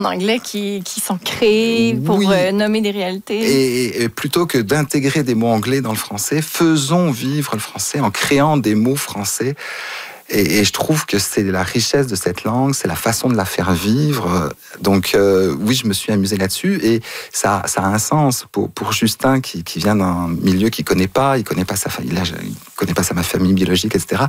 En anglais qui sont créés pour nommer des réalités. Et plutôt que d'intégrer des mots anglais dans le français, faisons vivre le français en créant des mots français. Et je trouve que c'est la richesse de cette langue, c'est la façon de la faire vivre. Donc oui, je me suis amusé là-dessus et ça a un sens pour Justin qui vient d'un milieu qu'il connaît pas, il connaît pas sa famille biologique, etc.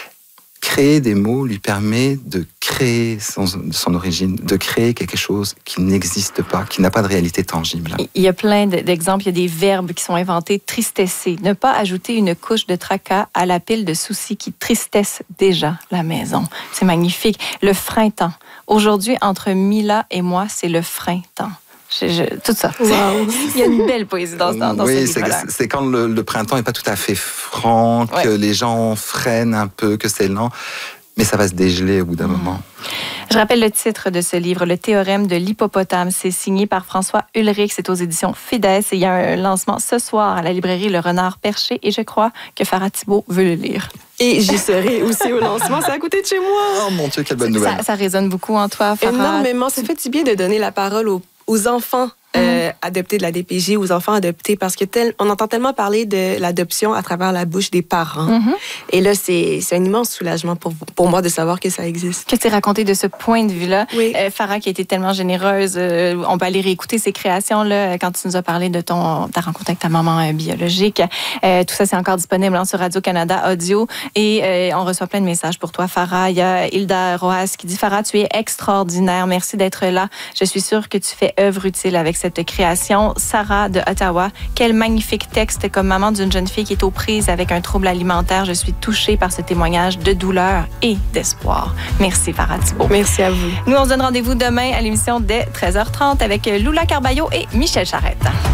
Créer des mots lui permet de créer son origine, de créer quelque chose qui n'existe pas, qui n'a pas de réalité tangible. Il y a plein d'exemples. Il y a des verbes qui sont inventés. Tristesser. Ne pas ajouter une couche de tracas à la pile de soucis qui tristessent déjà la maison. C'est magnifique. Le frein-temps. Aujourd'hui, entre Mila et moi, c'est le frein-temps. Tout ça. Wow. Il y a une belle poésie dans ce livre-là. C'est quand le printemps n'est pas tout à fait franc, que les gens freinent un peu, que c'est lent, mais ça va se dégeler au bout d'un moment. Je rappelle le titre de ce livre, Le théorème de l'hippopotame. C'est signé par François Ulrich. C'est aux éditions Fides. Et il y a un lancement ce soir à la librairie Le Renard Perché. Et je crois que Farah Thibault veut le lire. Et j'y serai aussi au lancement. C'est à côté de chez moi. Oh mon Dieu, quelle bonne nouvelle. Ça résonne beaucoup en toi, Farah. Énormément. Ça fait du bien de donner la parole aux enfants adoptés de la DPJ, aux enfants adoptés, parce que on entend tellement parler de l'adoption à travers la bouche des parents. Et là, c'est un immense soulagement pour moi de savoir que ça existe. Que tu raconté de ce point de vue-là. Oui. Farah qui a été tellement généreuse, on peut aller réécouter ses créations là, quand tu nous as parlé de ta rencontre avec ta maman biologique. Tout ça, c'est encore disponible sur Radio-Canada Audio. Et on reçoit plein de messages pour toi, Farah. Il y a Hilda Roas qui dit « Farah, tu es extraordinaire. Merci d'être là. Je suis sûre que tu fais œuvre utile avec cette création. » Sarah de Ottawa, quel magnifique texte comme maman d'une jeune fille qui est aux prises avec un trouble alimentaire. Je suis touchée par ce témoignage de douleur et d'espoir. Merci, Farah Thibault. Merci à vous. Nous, on se donne rendez-vous demain à l'émission dès 13h30 avec Lula Carballo et Michel Charette.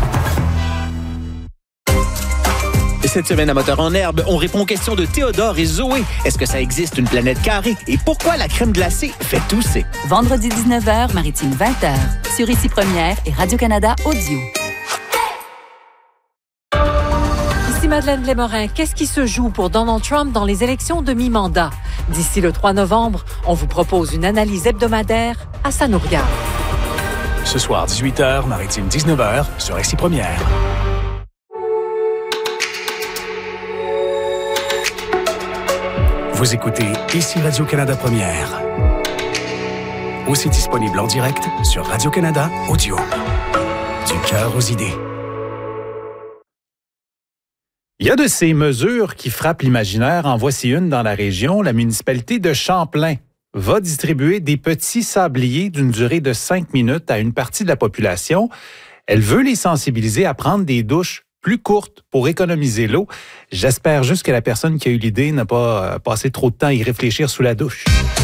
Cette semaine à Moteur en herbe, on répond aux questions de Théodore et Zoé. Est-ce que ça existe une planète carrée? Et pourquoi la crème glacée fait tousser? Vendredi 19h, Maritime 20h. Sur Ici Première et Radio-Canada Audio. Ici Madeleine Lémorin. Qu'est-ce qui se joue pour Donald Trump dans les élections de mi-mandat? D'ici le 3 novembre, on vous propose une analyse hebdomadaire à Ça nous regarde. Ce soir, 18h, Maritime 19h, sur Ici Première. Vous écoutez Ici Radio-Canada Première. Aussi disponible en direct sur Radio-Canada Audio. Du cœur aux idées. Il y a de ces mesures qui frappent l'imaginaire. En voici une dans la région. La municipalité de Champlain va distribuer des petits sabliers d'une durée de 5 minutes à une partie de la population. Elle veut les sensibiliser à prendre des douches plus courtes pour économiser l'eau. J'espère juste que la personne qui a eu l'idée n'a pas passé trop de temps à y réfléchir sous la douche.